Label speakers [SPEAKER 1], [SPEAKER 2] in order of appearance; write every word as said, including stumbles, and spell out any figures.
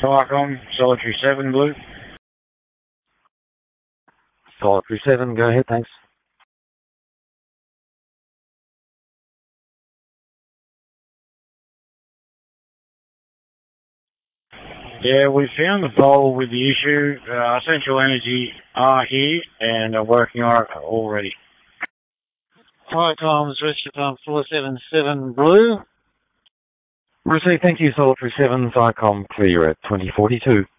[SPEAKER 1] Viacom, Solitary seven, Blue.
[SPEAKER 2] Solitary seven, go ahead, thanks.
[SPEAKER 1] Yeah, we found the pole with the issue. Uh, Central Energy are here and are working on it already.
[SPEAKER 3] Hi, Tom's Rescue Pump four seven seven Blue.
[SPEAKER 2] Received, thank you, Solitary seven, Viacom, clear at twenty forty-two.